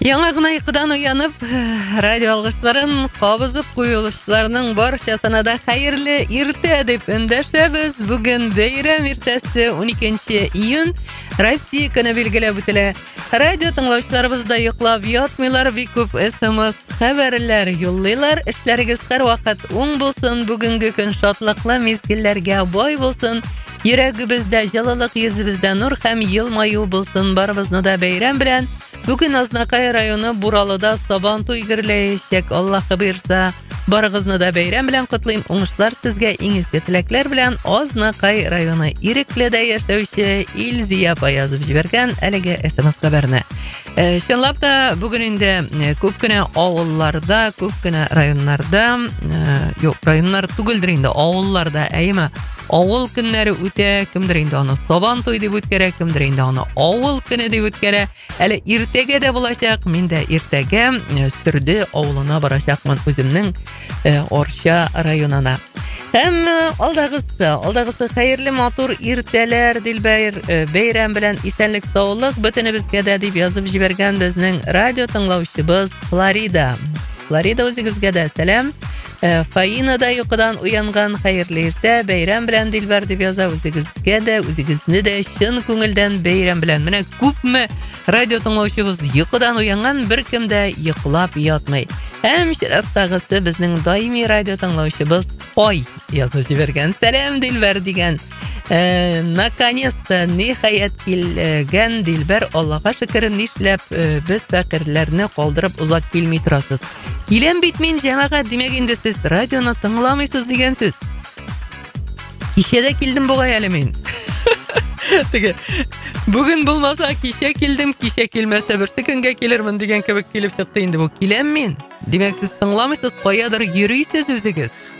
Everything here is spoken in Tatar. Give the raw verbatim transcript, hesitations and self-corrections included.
Яңа гына йокыдан уянып, радио алгычларын кабызып куюлучыларның барчасына да хәерле иртә дип эндәшәбез. Бүген бәйрәм иртәсе уникенче июнь, Россия көне билгеләп үтелә. Радио тыңлаучыларыбыз да йоклап ятмыйлар, бик күп эс-эм-эс хәбәрләр юллыйлар. Эшләрегез һәрвакыт уң булсын, бүгенге көн шатлыклы мизгелләргә бай булсын. Йөрәгебездә җылылык, йөзебездә нур һәм елмаю булсын. Барыбызны да бәйрәм белән. Бүген Азнакай районы Буралыда Сабан туй гөрләячәк. Аллаһы бирса, барыгызны да бәйрәм белән котлыйм. Уңышлар сезгә, иң изге теләкләр белән. Азнакай районы Ирекледә яшәүче Илзия апа язып җибәргән әлеге эс-эм-эс хәбәрне. Э, чынлап та бүген инде күп кенә авылларда, күп кенә районнарда, э, юк, районнар түгелдер инде, авылларда, әйеме, авыл көннәре үтә, кемдер инде аны Сабан туй дип үткәрә, кемдер инде аны авыл көне дип үткәрә. Әле иртәгә дә булачак, мин дә иртәгә Сөрде авылына барачакмын, үземнең Орча районына. Һәм алдагысы, алдагысы хәерле матур иртәләр, Дилбәр, бәйрәм белән исәнлек, саулык бөтенебезгә дә дип язып җибәргән безнең радио тыңлаучыбыз Флорида. Флорида, үзегезгә дә сәлам. Фаина да йокыдан уянган, хәерле иртә, бәйрәм белән Дилбәр дип яза, үзегезгә дә, үзегезне дә чын күңелдән бәйрәм белән. Менә күпме радио тыңлаучыбыз йокыдан уянган, беркем дә йоклап ятмый. Һәм чираттагысы безнең даими радио тыңлаучыбыз Ай язып җибәргән. Сәлам Дилбәр дигән. Э, наконец-то ниһаять килгән Дилбәр, Аллаһка шөкер, нишләп э, без фәкыйрьләрне калдырып узак килми торасыз. Киләм бит мин җәмәгать, димәк инде сез радионы тыңламыйсыз дигән сүз. Кичәдә килдем бугай әле мин. Теге бүген булмаса кичә килдем, кичә килмәсә берсе көнгә килермен дигән кебек килеп чыкты инде бу. Киләм мин. Димәк сез тыңламыйсыз, каядыр йөрисез үзегез.